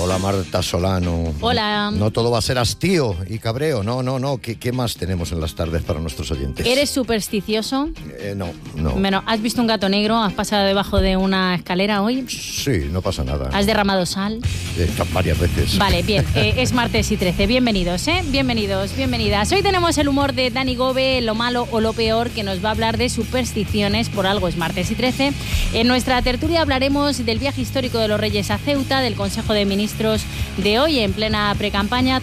Hola Marta Solano. Hola. No todo va a ser hastío y cabreo, no. ¿Qué más tenemos en las tardes para nuestros oyentes? ¿Eres supersticioso? No. Bueno, ¿has visto un gato negro? ¿Has pasado debajo de una escalera hoy? Sí, no pasa nada. ¿Has derramado sal? Varias veces. Vale, bien. Es martes y 13. Bienvenidos, Bienvenidos, bienvenidas. Hoy tenemos el humor de Dani Gobe, lo malo o lo peor, que nos va a hablar de supersticiones. Por algo es martes y 13. En nuestra tertulia hablaremos del viaje histórico de los Reyes a Ceuta, del Consejo de Ministros de hoy en plena precampaña.